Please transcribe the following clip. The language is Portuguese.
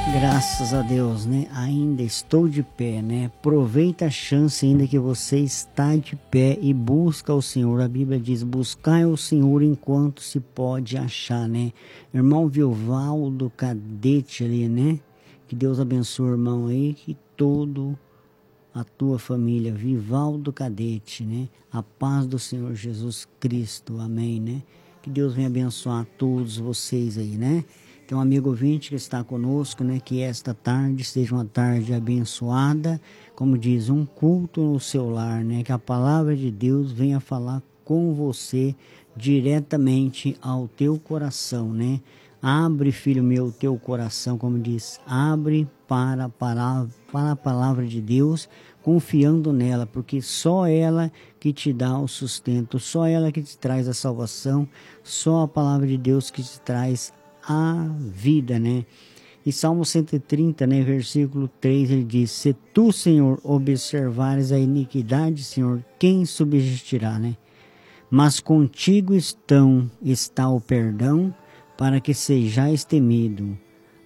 Graças a Deus, né? Ainda estou de pé, né? Aproveita a chance ainda que você está de pé e busca o Senhor. A Bíblia diz, buscai o Senhor enquanto se pode achar, né? Irmão Vilvaldo Cadete ali, né? Que Deus abençoe o irmão aí, que todo a tua família, Vivaldo Cadete, né? A paz do Senhor Jesus Cristo, amém, né? Que Deus venha abençoar todos vocês aí, né? Tem um amigo ouvinte que está conosco, né? Que esta tarde seja uma tarde abençoada, como diz, um culto no seu lar, né? Que a palavra de Deus venha falar com você diretamente ao teu coração, né? Abre, filho meu, teu coração, como diz, abre para a palavra de Deus, confiando nela, porque só ela que te dá o sustento, só ela que te traz a salvação, só a palavra de Deus que te traz a vida, né? E Salmo 130, né, versículo 3, ele diz, se tu, Senhor, observares a iniquidade, Senhor, quem subsistirá, né? Mas contigo está o perdão, para que sejais temido.